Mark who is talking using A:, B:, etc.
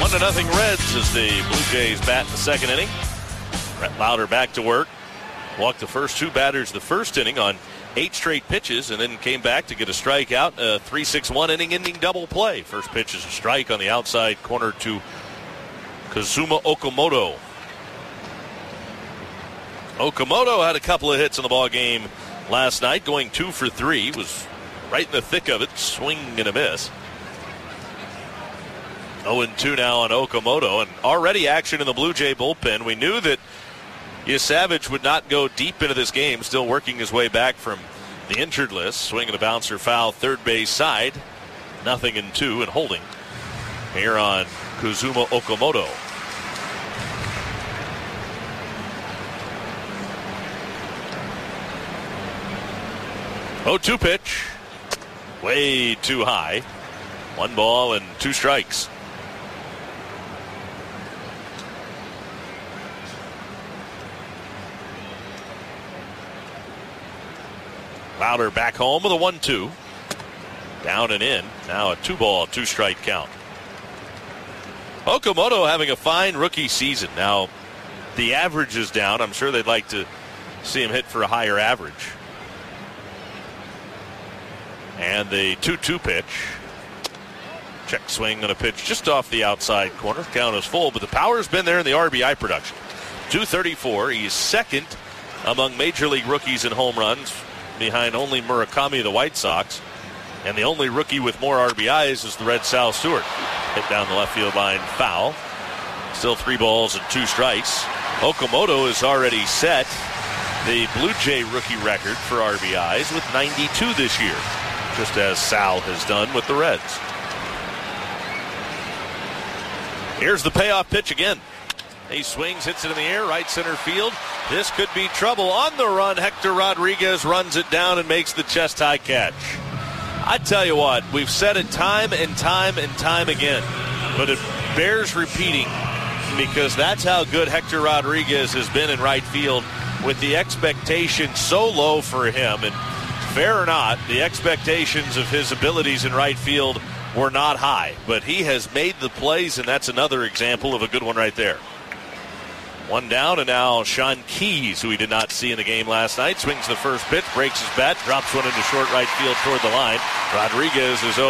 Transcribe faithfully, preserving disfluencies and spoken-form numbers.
A: One to nothing Reds as the Blue Jays bat in the second inning. Brett Lauder back to work. Walked the first two batters the first inning on eight straight pitches and then came back to get a strikeout. A three six one inning ending double play. First pitch is a strike on the outside corner to Kazuma Okamoto. Okamoto had a couple of hits in the ball game last night, going two for three. Was right in the thick of it, swing and a miss. oh and two now on Okamoto, and already action in the Blue Jay bullpen. We knew that Yasavage would not go deep into this game, still working his way back from the injured list. Swing and a bouncer foul third base side. Nothing in two and holding here on Kazuma Okamoto. oh two pitch. Way too high. One ball and two strikes. Lauder back home with a one two. Down and in. Now a two ball, two strike count. Okamoto having a fine rookie season. Now the average is down. I'm sure they'd like to see him hit for a higher average. And the two two pitch. Check swing on a pitch just off the outside corner. Count is full, but the power's been there in the R B I production. two thirty-four. He's second among Major League rookies in home runs, behind only Murakami of the White Sox. And the only rookie with more R B Is is the Red Sal Stewart. Hit down the left field line, foul. Still three balls and two strikes. Okamoto has already set the Blue Jay rookie record for R B Is with ninety-two this year, just as Sal has done with the Reds. Here's the payoff pitch again. He swings, hits it in the air, right center field. This could be trouble. On the run, Hector Rodriguez runs it down and makes the chest-high catch. I tell you what, we've said it time and time and time again, but it bears repeating because that's how good Hector Rodriguez has been in right field, with the expectation so low for him. And fair or not, the expectations of his abilities in right field were not high, but he has made the plays, and that's another example of a good one right there. One down, and now Sean Keys, who we did not see in the game last night, swings the first pitch, breaks his bat, drops one into short right field toward the line. Rodriguez is